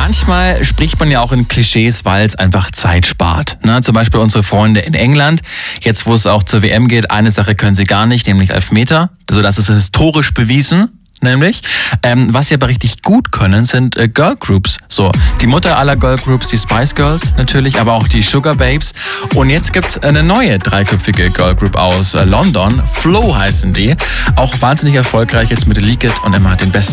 manchmal spricht man ja auch in Klischees, weil es einfach Zeit spart. Ne? Zum Beispiel unsere Freunde in England. Jetzt, wo es auch zur WM geht, eine Sache können sie gar nicht, nämlich Elfmeter. Also das ist historisch bewiesen. Nämlich, was sie aber richtig gut können, sind Girlgroups. So, die Mutter aller Girlgroups, die Spice Girls natürlich, aber auch die Sugar Babes. Und jetzt gibt's eine neue dreiköpfige Girlgroup aus London. Flow heißen die. Auch wahnsinnig erfolgreich jetzt mit Leak It und immer den besten